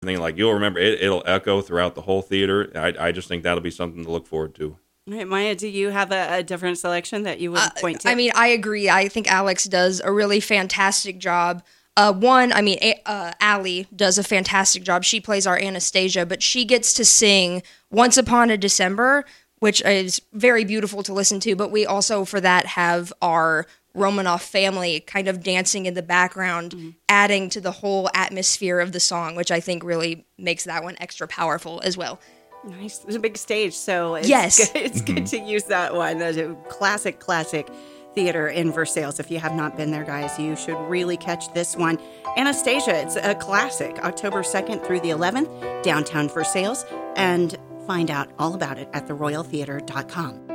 thing, like you'll remember it, it'll echo throughout the whole theater. I just think that'll be something to look forward to. All right, Maya, do you have a different selection that you would point to? I mean, I agree. I think Alex does a really fantastic job. Allie does a fantastic job. She plays our Anastasia, but she gets to sing Once Upon a December, which is very beautiful to listen to. But we also, for that, have our Romanoff family kind of dancing in the background, adding to the whole atmosphere of the song, which I think really makes that one extra powerful as well. Nice. There's a big stage, so Yes. it's good to use that one. That's a classic theater in Versailles. If you have not been there, guys, you should really catch this one. Anastasia, it's a classic, October 2nd through the 11th, downtown Versailles, and find out all about it at theroyaltheater.com.